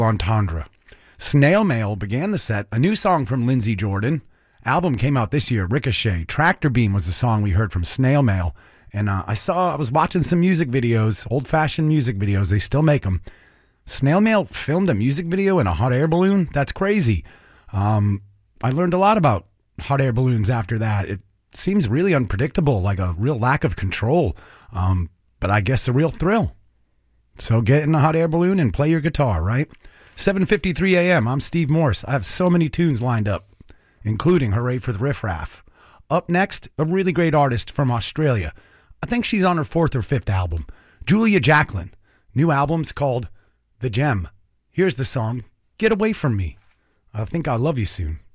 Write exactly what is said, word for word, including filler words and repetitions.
Entendre. Snail Mail began the set, a new song from Lindsey Jordan. Album came out this year, Ricochet. Tractor Beam was the song we heard from Snail Mail. And uh, I saw, I was watching some music videos, old-fashioned music videos. They still make them. Snail Mail filmed a music video in a hot air balloon? That's crazy. Um, I learned a lot about hot air balloons after that. It seems really unpredictable, like a real lack of control. Um, but I guess a real thrill. So get in a hot air balloon and play your guitar, right? seven fifty-three a.m. I'm Steve Morse. I have so many tunes lined up, including Hooray for the Riff Raff. Up next, a really great artist from Australia. I think she's on her fourth or fifth album. Julia Jacklin. New album's called The Gem. Here's the song, Get Away From Me. I think I'll love you soon.